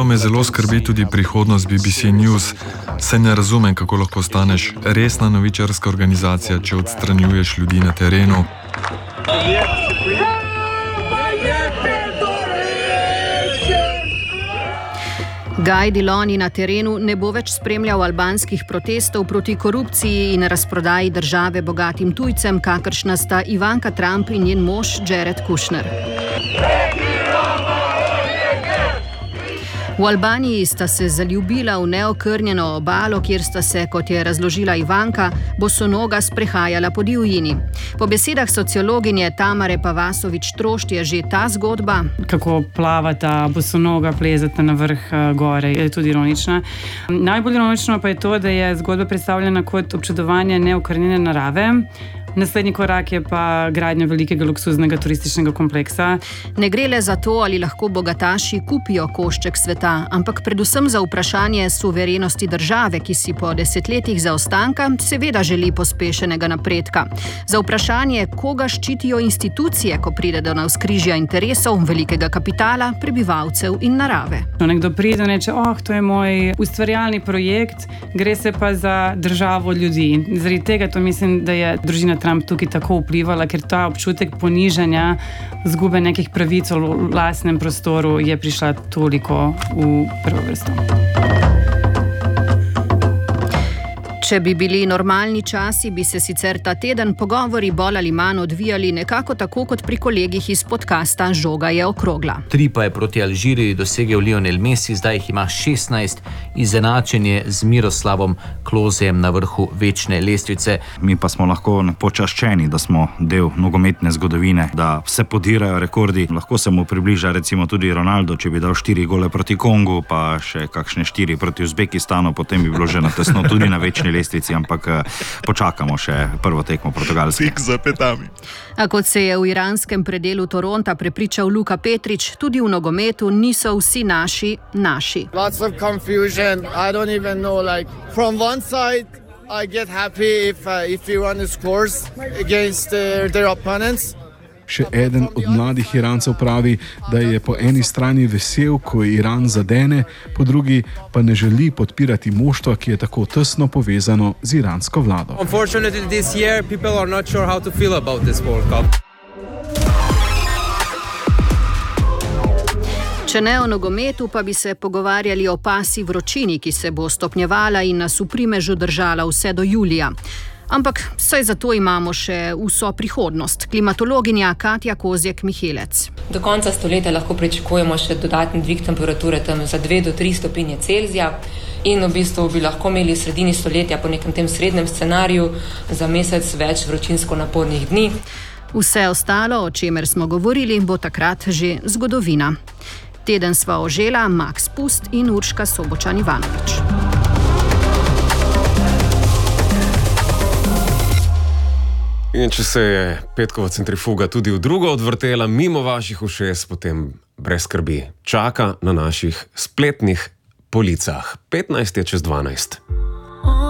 me zelo skrbi tudi prihodnost BBC News. Saj ne razumem, kako lahko staneš resna novičarska organizacija, če odstranjuješ ljudi na terenu. Guy Deloni na terenu ne bo več spremljal albanskih protestov proti korupciji in razprodaji države bogatim tujcem, kakršna sta Ivanka Trump in njen mož Jared Kushner. V Albaniji sta se zaljubila v neokrnjeno obalo, kjer sta se, kot je razložila Ivanka, bosonoga sprehajala po divjini. Po besedah sociologinje Tamare Pavasović-Trošt je že ta zgodba, kako plavata bosonoga, plezata na vrh gore, je tudi ironična. Najbolj ironično pa je to, da je zgodba predstavljena kot občudovanje neokrnjene narave. Naslednji korak je pa gradnja velikega luksuznega turističnega kompleksa. Ne gre le za to, ali lahko bogataši kupijo košček sveta, ampak predvsem za vprašanje suverenosti države, ki si po desetletjih zaostanka seveda želi pospešenega napredka. Za vprašanje, koga ščitijo institucije, ko pride do navzkrižja interesov velikega kapitala, prebivalcev in narave. Nekdo pride in reče, to je moj ustvarjalni projekt, gre se pa za državo ljudi. Zaradi tega to mislim, da je družina Trump tukaj tako vplivala, ker ta občutek ponižanja, zgube nekih pravic v lastnem prostoru je prišla toliko v prvo vrsto. Če bi bili normalni časi, bi se sicer ta teden pogovori bolj ali manj odvijali nekako tako kot pri kolegih iz podcasta Žoga je okrogla. 3 pa je proti Alžiriji dosegel Lionel Messi, zdaj jih ima 16, izenačenje z Miroslavom Klosejem na vrhu večne lestvice. Mi pa smo lahko počaščeni, da smo del nogometne zgodovine, da se podirajo rekordi. Lahko se mu približa recimo tudi Ronaldo, če bi dal 4 gole proti Kongu, pa še kakšne 4 proti Uzbekistanu, potem bi bilo že na tesno tudi na večni lestvici, ampak počakamo še prvo tekmo Portugalske. Sik za petami. A kot se je v iranskem predelu Toronta prepričal Luka Petrič, tudi v nogometu niso vsi naši. Lots of confusion. I don't even know, from one side I get happy if Iran scores against their opponents. Še eden od mladih Irancev pravi, da je po eni strani vesel, ko Iran zadene, po drugi pa ne želi podpirati moštva, ki je tako tesno povezano z iransko vlado. Unfortunately this year people are not sure how to feel about this World Cup. Če ne o nogometu, pa bi se pogovarjali o pasji vročini, ki se bo stopnjevala in nas v primežu držala vse do julija. Ampak saj zato imamo še vso prihodnost. Klimatologinja Katja Kozjek-Mihelec. Do konca stoletja lahko pričakujemo še dodatni dvig temperature tam za 2 do 3 stopinje Celzija in v bistvu bi lahko imeli v sredini stoletja po nekem tem srednjem scenariju za mesec več vročinsko napornih dni. Vse ostalo, o čemer smo govorili, bo takrat že zgodovina. Teden sva ožela Max Pust in Urška Sobočan-Ivanović. In če se je petkova centrifuga tudi v drugo odvrtela mimo vaših ušes, potem brez skrbi čaka na naših spletnih policah. 15 je čez 12.